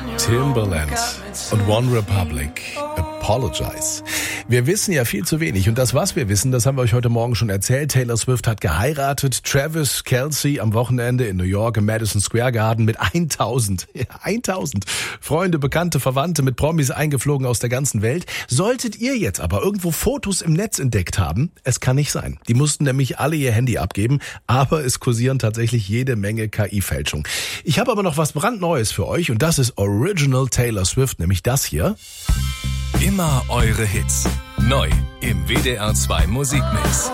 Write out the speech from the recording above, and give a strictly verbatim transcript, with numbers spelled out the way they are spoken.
Timbaland und One Republic, Apologize. Wir wissen ja viel zu wenig und das, was wir wissen, das haben wir euch heute Morgen schon erzählt. Taylor Swift hat geheiratet, Travis Kelce am Wochenende in New York im Madison Square Garden mit tausend, ja, tausend Freunde, Bekannte, Verwandte mit Promis eingeflogen aus der ganzen Welt. Solltet ihr jetzt aber irgendwo Fotos im Netz entdeckt haben, es kann nicht sein. Die mussten nämlich alle ihr Handy abgeben, aber es kursieren tatsächlich jede Menge K I-Fälschung. Ich habe aber noch was brandneues für euch und das ist Original Taylor Swift, nämlich das hier. Immer eure Hits. Neu im W D R zwei Musikmix.